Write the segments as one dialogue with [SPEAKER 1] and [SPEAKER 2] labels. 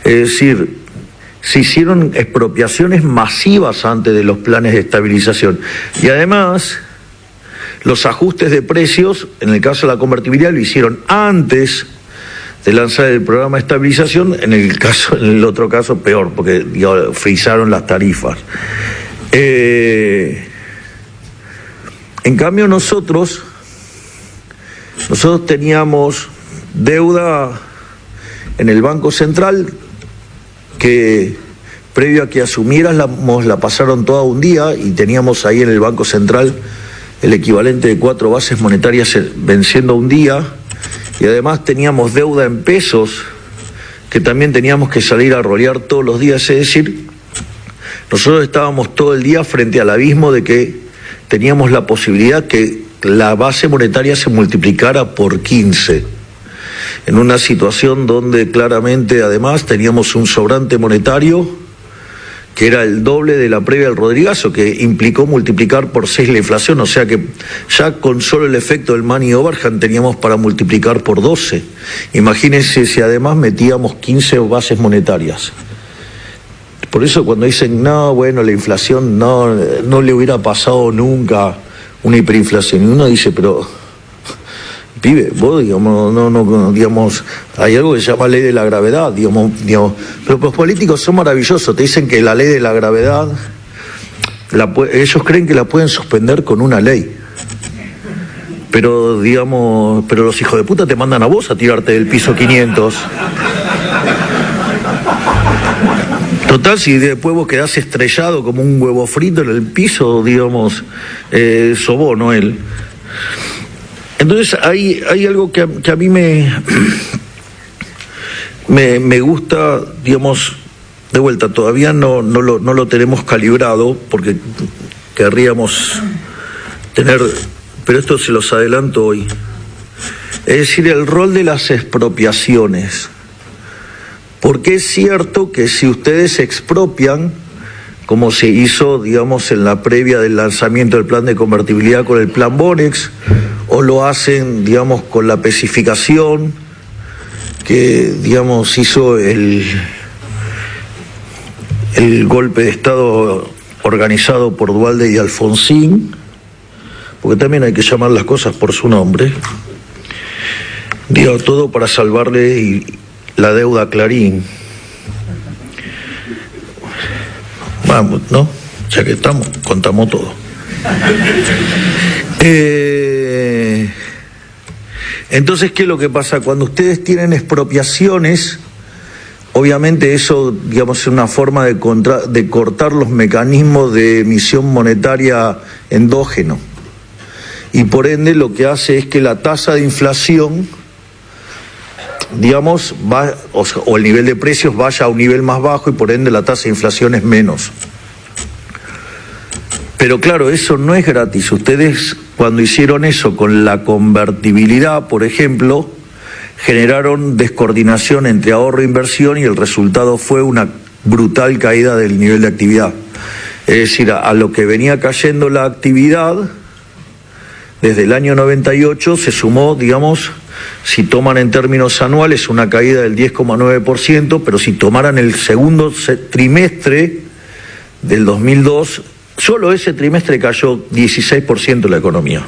[SPEAKER 1] Es decir, se hicieron expropiaciones masivas antes de los planes de estabilización. Y además, los ajustes de precios, en el caso de la convertibilidad, lo hicieron antes de lanzar el programa de estabilización. En el otro caso, peor, porque frisaron las tarifas. En cambio, nosotros teníamos deuda en el Banco Central que previo a que asumiéramos la pasaron toda un día y teníamos ahí en el Banco Central el equivalente de 4 bases monetarias venciendo un día, y además teníamos deuda en pesos que también teníamos que salir a rolear todos los días. Es decir, nosotros estábamos todo el día frente al abismo de que teníamos la posibilidad que la base monetaria se multiplicara por 15, en una situación donde claramente además teníamos un sobrante monetario que era el doble de la previa del Rodrigazo, que implicó multiplicar por 6 la inflación, o sea que ya con solo el efecto del money overhang teníamos para multiplicar por 12. Imagínense si además metíamos 15 bases monetarias. Por eso cuando dicen, no, bueno, la inflación no le hubiera pasado nunca una hiperinflación, y uno dice, pero pibe, vos, digamos, hay algo que se llama ley de la gravedad, digamos, pero los políticos son maravillosos, te dicen que la ley de la gravedad, ellos creen que la pueden suspender con una ley, pero los hijos de puta te mandan a vos a tirarte del piso 500. Total, si después vos quedás estrellado como un huevo frito en el piso, digamos, sos vos, no él. Entonces hay algo que a mí me gusta, digamos, de vuelta, todavía no lo tenemos calibrado porque querríamos tener, pero esto se los adelanto hoy. Es decir, el rol de las expropiaciones. Porque es cierto que si ustedes expropian, como se hizo, digamos, en la previa del lanzamiento del plan de convertibilidad con el plan Bonex, o lo hacen, digamos, con la especificación que, digamos, hizo el golpe de Estado organizado por Duhalde y Alfonsín, porque también hay que llamar las cosas por su nombre, digo, todo para salvarle la deuda a Clarín. Vamos, ¿no? Ya que estamos, contamos todo. Entonces, ¿qué es lo que pasa? Cuando ustedes tienen expropiaciones, obviamente eso, digamos, es una forma de cortar los mecanismos de emisión monetaria endógeno. Y por ende lo que hace es que la tasa de inflación, digamos, o el nivel de precios vaya a un nivel más bajo y por ende la tasa de inflación es menos. Pero claro, eso no es gratis. Ustedes, cuando hicieron eso con la convertibilidad, por ejemplo, generaron descoordinación entre ahorro e inversión y el resultado fue una brutal caída del nivel de actividad. Es decir, a lo que venía cayendo la actividad, desde el año 98 se sumó, digamos, si toman en términos anuales, una caída del 10,9%, pero si tomaran el segundo trimestre del 2002, solo ese trimestre cayó 16% la economía.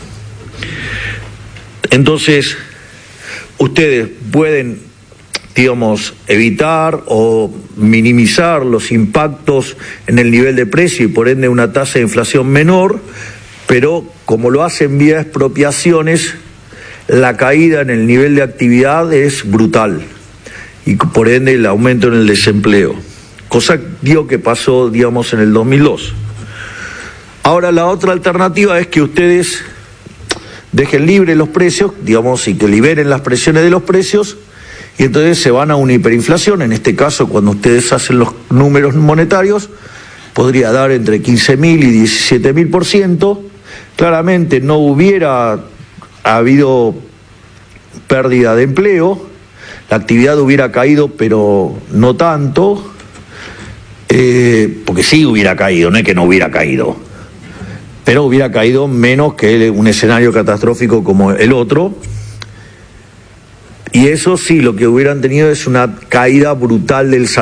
[SPEAKER 1] Entonces, ustedes pueden, digamos, evitar o minimizar los impactos en el nivel de precio y por ende una tasa de inflación menor, pero como lo hacen vía expropiaciones, la caída en el nivel de actividad es brutal y por ende el aumento en el desempleo, cosa que pasó, digamos, en el 2002. Ahora la otra alternativa es que ustedes dejen libres los precios, digamos, y que liberen las presiones de los precios, y entonces se van a una hiperinflación. En este caso, cuando ustedes hacen los números monetarios, podría dar entre 15.000 y 17.000%. Claramente no hubiera habido pérdida de empleo, la actividad hubiera caído, pero no tanto, porque sí hubiera caído, no es que no hubiera caído, pero hubiera caído menos que un escenario catastrófico como el otro, y eso sí, lo que hubieran tenido es una caída brutal del salario.